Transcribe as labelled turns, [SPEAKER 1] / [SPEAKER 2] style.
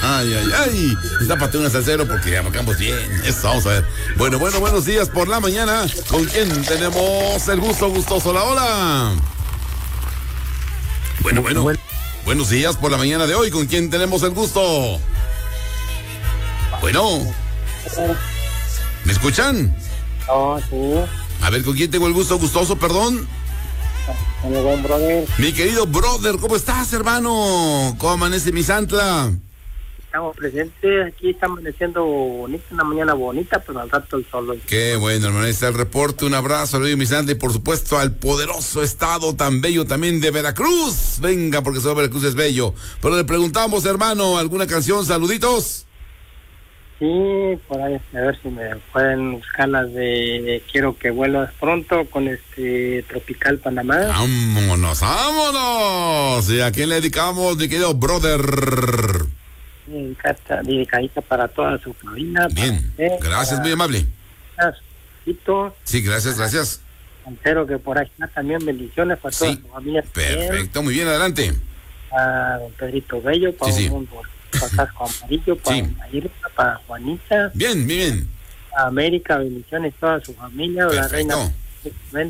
[SPEAKER 1] Ay, ay, ay. Está pateando hasta el cero porque arrancamos bien. Eso, vamos a ver. Bueno, buenos días por la mañana. ¿Con quién tenemos el gusto, gustoso? La hola. Bueno. Buenos días por la mañana de hoy. ¿Con quién tenemos el gusto? Bueno. ¿Me escuchan?
[SPEAKER 2] Oh, sí.
[SPEAKER 1] A ver, ¿con quién tengo el gusto, gustoso, perdón?
[SPEAKER 2] Mi buen brother.
[SPEAKER 1] Mi querido brother, ¿cómo estás, hermano? ¿Cómo amanece mi Santla?
[SPEAKER 2] Estamos presentes, aquí está amaneciendo bonito, una mañana bonita, pero al rato el sol.
[SPEAKER 1] Qué bueno, hermano, ahí está el reporte, un abrazo a mi Santla y por supuesto al poderoso estado tan bello también de Veracruz. Venga, porque solo Veracruz es bello. Pero le preguntamos, hermano, ¿alguna canción, saluditos?
[SPEAKER 2] Sí, por ahí, a ver si me pueden buscar las de Quiero que vuelvas pronto con Tropical Panamá.
[SPEAKER 1] ¡Vámonos! ¿Y a quién le dedicamos, mi querido brother?
[SPEAKER 2] Dedicadita para toda su familia.
[SPEAKER 1] Bien, gracias, muy amable.
[SPEAKER 2] Sí,
[SPEAKER 1] gracias.
[SPEAKER 2] Entero que por ahí está también, bendiciones para toda su familia.
[SPEAKER 1] Perfecto, muy bien, adelante.
[SPEAKER 2] A don Pedrito Bello, para Casco Amarillo, para Irma, para Juanita.
[SPEAKER 1] Bien.
[SPEAKER 2] A América, bendiciones toda su familia.
[SPEAKER 1] Perfecto.
[SPEAKER 2] La reina